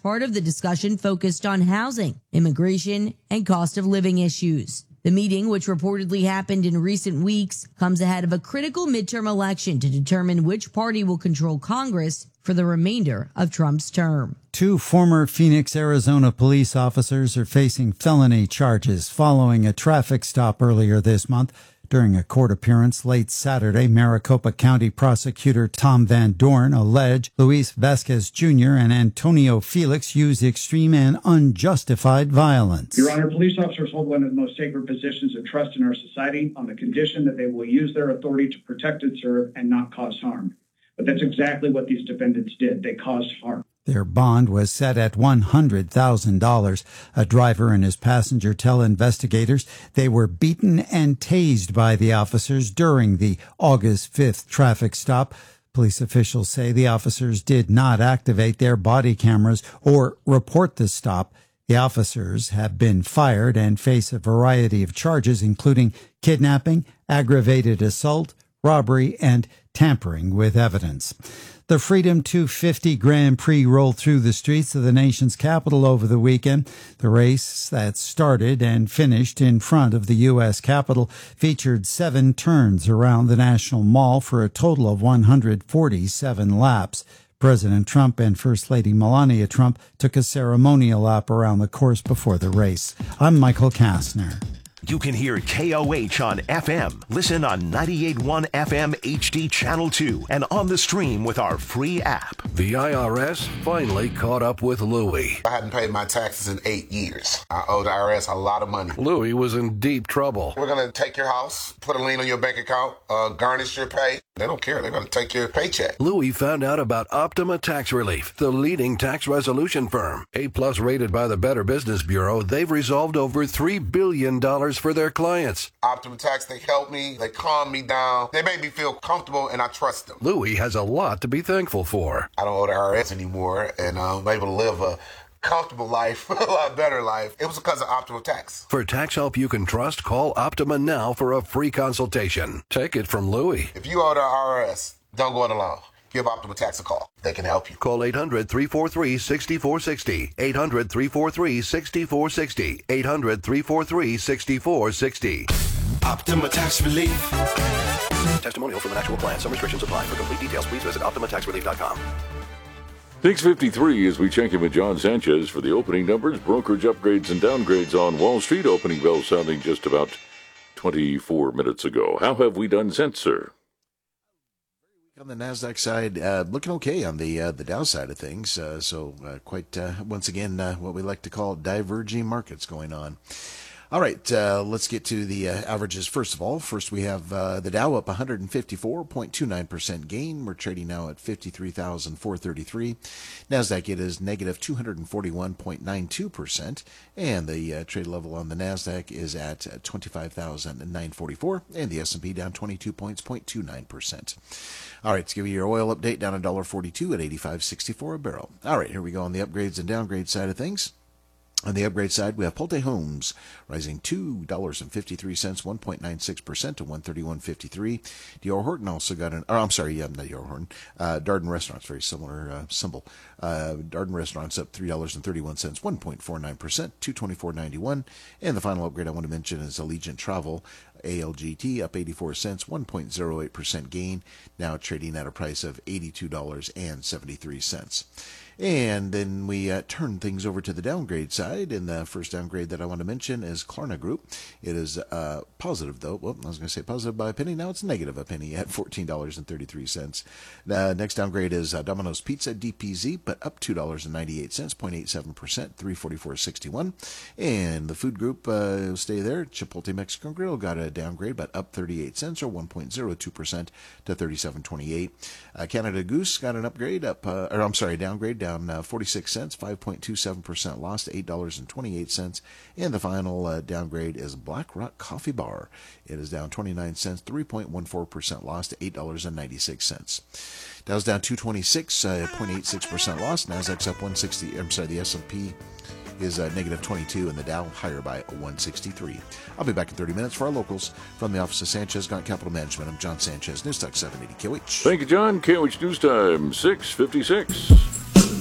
part of the discussion focused on housing, immigration, and cost of living issues. The meeting, which reportedly happened in recent weeks, comes ahead of a critical midterm election to determine which party will control Congress for the remainder of Trump's term. 2 former Phoenix, Arizona police officers are facing felony charges following a traffic stop earlier this month. During a court appearance late Saturday, Maricopa County prosecutor Tom Van Dorn alleged Luis Vasquez Jr. and Antonio Felix used extreme and unjustified violence. Your Honor, police officers hold one of the most sacred positions of trust in our society on the condition that they will use their authority to protect and serve and not cause harm. But that's exactly what these defendants did. They caused harm. Their bond was set at $100,000. A driver and his passenger tell investigators they were beaten and tased by the officers during the August 5th traffic stop. Police officials say the officers did not activate their body cameras or report the stop. The officers have been fired and face a variety of charges, including kidnapping, aggravated assault, robbery, and tampering with evidence. The Freedom 250 Grand Prix rolled through the streets of the nation's capital over the weekend. The race that started and finished in front of the U.S. Capitol featured 7 turns around the National Mall for a total of 147 laps. President Trump and First Lady Melania Trump took a ceremonial lap around the course before the race. I'm Michael Kastner. You can hear KOH on FM. Listen on 98.1 FM HD Channel 2 and on the stream with our free app. The IRS finally caught up with Louie. I hadn't paid my taxes in 8 years. I owe the IRS a lot of money. Louie was in deep trouble. We're going to take your house, put a lien on your bank account, garnish your pay. They don't care. They're going to take your paycheck. Louie found out about Optima Tax Relief, the leading tax resolution firm. A-plus rated by the Better Business Bureau, they've resolved over $3 billion for their clients. Optima Tax, they help me, they calm me down, they make me feel comfortable, and I trust them. Louie has a lot to be thankful for. I don't owe the IRS anymore, and I'm able to live a comfortable life, a lot better life. It was because of Optima Tax. For tax help you can trust, call Optima now for a free consultation. Take it from Louie. If you owe the IRS, don't go it alone. Give Optima Tax a call. They can help you. Call 800-343-6460. 800-343-6460. 800-343-6460. Optima Tax Relief. Testimonial from an actual client. Some restrictions apply. For complete details, please visit OptimaTaxRelief.com. 6:53 as we check in with John Sanchez for the opening numbers, brokerage upgrades and downgrades on Wall Street. Opening bell sounding just about 24 minutes ago. How have we done since, sir? On the NASDAQ side, looking okay on the Dow side of things. Quite, once again, what we like to call diverging markets going on. All right, let's get to the averages first of all. First, we have the Dow up 154.29% gain. We're trading now at 53,433. NASDAQ, it is negative 241.92%. And the trade level on the NASDAQ is at 25,944. And the S&P down 22 points, 0.29%. All right, let's give you your oil update, down $1.42 at 85.64 a barrel. All right, here we go on the upgrades and downgrades side of things. On the upgrade side, we have Pulte Homes rising $2.53, 1.96% to $131.53. D.R. Horton also got not D.R. Horton. Darden Restaurants, very similar symbol. Darden Restaurants up $3.31, 1.49%, $224.91. And the final upgrade I want to mention is Allegiant Travel. ALGT up 84 cents, 1.08% gain, now trading at a price of $82.73. And then we turn things over to the downgrade side, and the first downgrade that I want to mention is Klarna Group. It is positive, though. Well, I was going to say positive by a penny. Now it's negative a penny at $14.33. The next downgrade is Domino's Pizza, DPZ, but up $2.98, 0.87%, $344.61. And the food group will stay there. Chipotle Mexican Grill got a downgrade, but up 38 cents or 1.02% to $37.28. Canada Goose got an upgrade, downgrade, down 46 cents, 5.27% loss to $8.28. And the final downgrade is Black Rock Coffee Bar. It is down 29 cents, 3.14% loss to $8.96. Dow's down 226, 0.86% loss. Nasdaq's up 160. The S&P is negative 22, and the Dow higher by 163. I'll be back in 30 minutes for our locals from the office of Sanchez Gaunt Capital Management. I'm John Sanchez, News Talk 780 KOH. Thank you, John. KOH News Time, 6:56.